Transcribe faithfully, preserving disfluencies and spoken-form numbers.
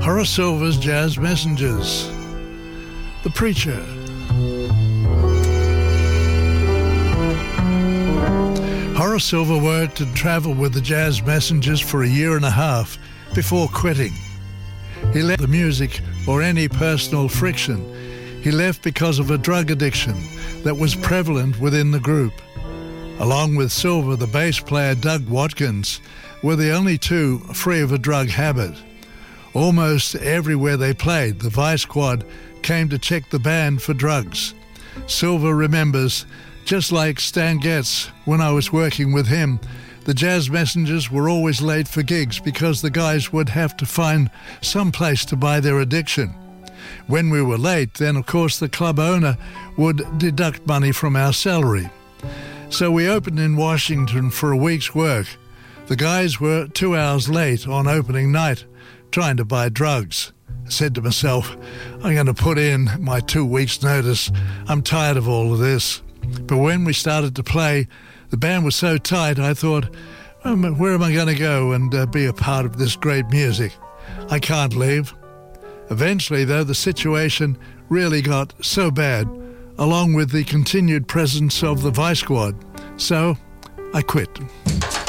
Horace Silver's Jazz Messengers. The Preacher. Horace Silver worked and travelled with the Jazz Messengers for a year and a half before quitting. He left the music or any personal friction. He left because of a drug addiction that was prevalent within the group. Along with Silver, the bass player Doug Watkins were the only two free of a drug habit. Almost everywhere they played, the Vice Squad came to check the band for drugs. Silver remembers, just like Stan Getz, when I was working with him, the Jazz Messengers were always late for gigs because the guys would have to find some place to buy their addiction. When we were late, then of course the club owner would deduct money from our salary. So we opened in Washington for a week's work. The guys were two hours late on opening night, trying to buy drugs. I said to myself, I'm going to put in my two weeks' notice. I'm tired of all of this. But when we started to play, the band was so tight, I thought, um, where am I going to go and uh, be a part of this great music? I can't leave. Eventually, though, the situation really got so bad, along with the continued presence of the Vice Squad. So I quit.